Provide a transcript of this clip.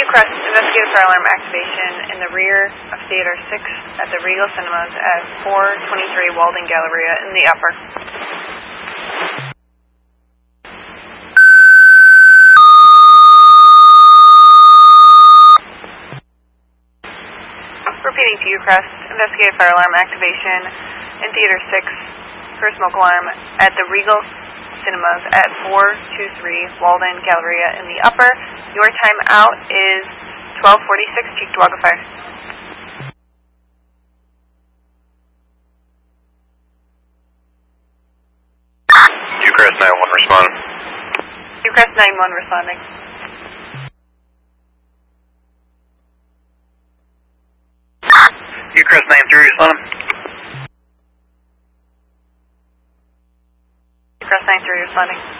Crest, investigate fire alarm activation in the rear of Theater 6 at the Regal Cinemas at 423 Walden Galleria in the upper. Repeating to Crest, investigate fire alarm activation in Theater 6 for smoke alarm at the Regal Cinemas at 423 Walden Galleria in the upper. Your time out is 12:46, Cheektowaga Fire. Crest 911 responding. Crest 911 responding. Crest 93 responding. Crest 93 responding.